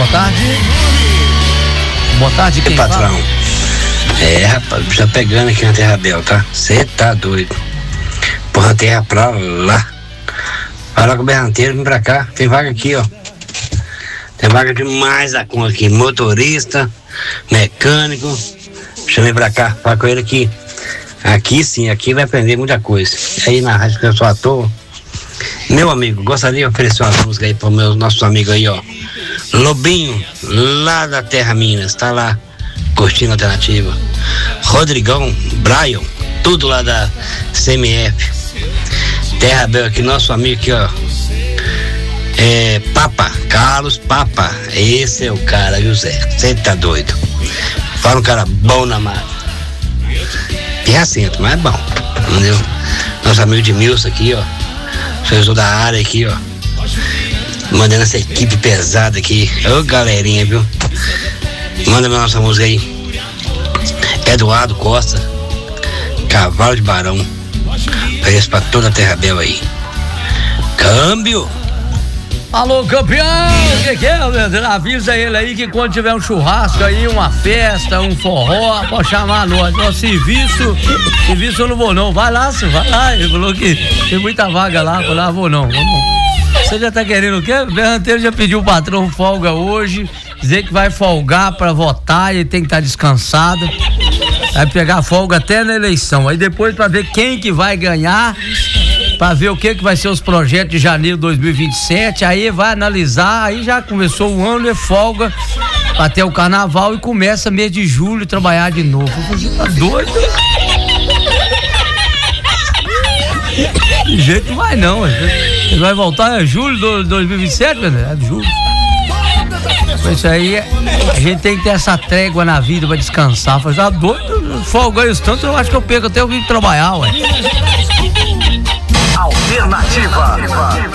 Boa tarde. Boa tarde, quem patrão? fala? Rapaz, tá pegando aqui na Terra Bel, tá? Você tá doido. Porra, terra pra lá. Fala com o berranteiro, vem pra cá. Tem vaga aqui, ó. Tem vaga demais da conta aqui. Motorista, mecânico. Chamei pra cá, fala com ele aqui. Aqui sim, aqui vai aprender muita coisa. Aí na rádio que eu sou ator. Meu amigo, gostaria de oferecer uma música aí para os meus nossos amigos aí, ó. Lobinho, lá da Terra Minas, tá lá, curtindo a alternativa. Rodrigão, Brian, tudo lá da CMF. Terra Bel aqui, nosso amigo aqui, ó. Papa, Carlos Papa. Esse é o cara, viu, Zé? Você tá doido. Fala um cara bom na mata. Pirracento, mas é bom, entendeu? Nosso amigo de Milson aqui, ó. Professor da área aqui, ó. Mandando essa equipe pesada aqui. Ô, galerinha, viu? Manda a nossa música aí. Eduardo Costa, Cavalo de Barão. Preço pra toda a Terra Bel aí. Câmbio! Alô, campeão! O que é, Leandro? Avisa ele aí que quando tiver um churrasco aí, uma festa, um forró, pode chamar nós. Ó, serviço eu não vou não. Vai lá, vai lá. Ele falou que tem muita vaga lá, vou lá, vou não. Você já tá querendo o quê? O berranteiro já pediu o patrão folga hoje, dizer que vai folgar pra votar, ele tem que estar descansado. Vai pegar folga até na eleição. Aí depois pra ver quem que vai ganhar, pra ver o que vai ser os projetos de janeiro de 2027, aí vai analisar, aí já começou o ano, é folga pra ter o carnaval e começa mês de julho trabalhar de novo. Você tá doido? De jeito não vai não, ele vai voltar em julho de 2027, né? É de julho. Isso aí, a gente tem que ter essa trégua na vida pra descansar. Falei, tá doido? Folga isso tanto, eu acho que eu perco até o vir trabalhar, ué. Alternativa.